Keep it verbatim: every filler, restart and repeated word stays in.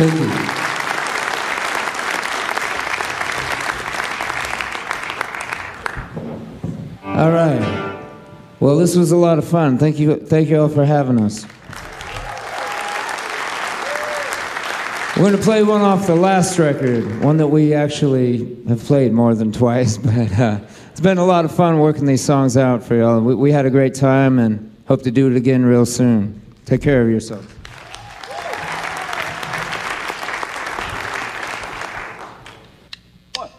Thank you. All right. Well, this was a lot of fun. Thank you, thank you all for having us. We're going to play one off the last record, one that we actually have played more than twice, but uh, it's been a lot of fun working these songs out for y'all. We, we had a great time and hope to do it again real soon. Take care of yourself.